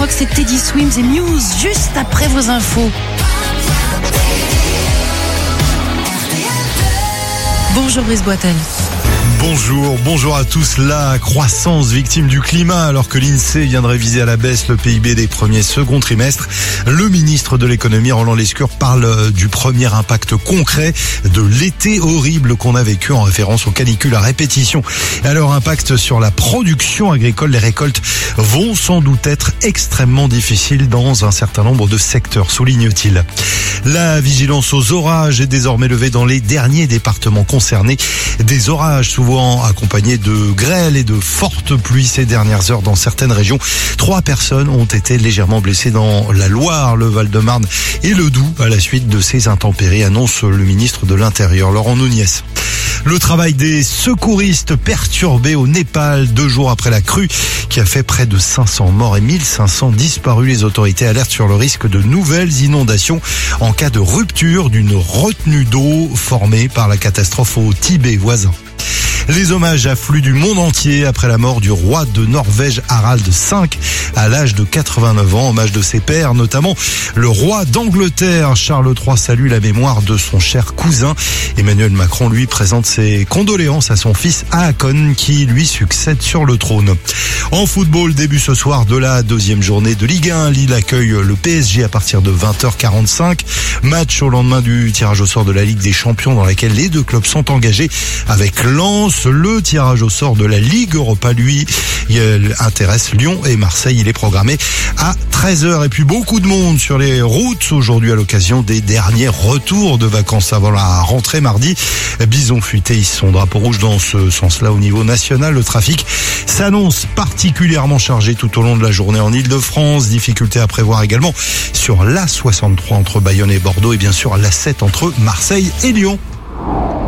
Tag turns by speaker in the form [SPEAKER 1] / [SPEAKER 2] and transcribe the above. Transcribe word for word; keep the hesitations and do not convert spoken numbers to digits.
[SPEAKER 1] crois que c'est Teddy Swims et Muse juste après vos infos. Bonjour Brice Boitel.
[SPEAKER 2] Bonjour, bonjour à tous. La croissance victime du climat, alors que l'INSEE vient de réviser à la baisse le P I B des premiers et second trimestres. Le ministre de l'économie, Roland Lescure, parle du premier impact concret de l'été horrible qu'on a vécu en référence aux canicules à répétition. Et à leur impact sur la production agricole, les récoltes vont sans doute être extrêmement difficiles dans un certain nombre de secteurs, souligne-t-il. La vigilance aux orages est désormais levée dans les derniers départements concernés. Des orages souvent accompagnés de grêles et de fortes pluies ces dernières heures dans certaines régions. Trois personnes ont été légèrement blessées dans la Loire, le Val-de-Marne et le Doubs à la suite de ces intempéries, annonce le ministre de l'Intérieur, Laurent Nunez. Le travail des secouristes perturbé au Népal deux jours après la crue qui a fait près de cinq cents morts et mille cinq cents disparus. Les autorités alertent sur le risque de nouvelles inondations en cas de rupture d'une retenue d'eau formée par la catastrophe au Tibet voisin. Les hommages affluent du monde entier après la mort du roi de Norvège Harald cinq à l'âge de quatre-vingt-neuf ans. Hommage de ses pairs, notamment le roi d'Angleterre Charles trois salue la mémoire de son cher cousin. Emmanuel Macron lui présente ses condoléances à son fils Haakon qui lui succède sur le trône. En football, début ce soir de la deuxième journée de Ligue un. Lille accueille le P S G à partir de vingt heures quarante-cinq. Match au lendemain du tirage au sort de la Ligue des Champions dans laquelle les deux clubs sont engagés avec Lens. Le tirage au sort de la Ligue Europa, lui, il intéresse Lyon et Marseille. Il est programmé à treize heures. Et puis beaucoup de monde sur les routes aujourd'hui à l'occasion des derniers retours de vacances avant la rentrée mardi. Bison futé hisse son drapeau rouge dans ce sens-là au niveau national. Le trafic s'annonce particulièrement chargé tout au long de la journée en Ile-de-France. Difficulté à prévoir également sur l'A soixante-trois entre Bayonne et Bordeaux et bien sûr l'A sept entre Marseille et Lyon.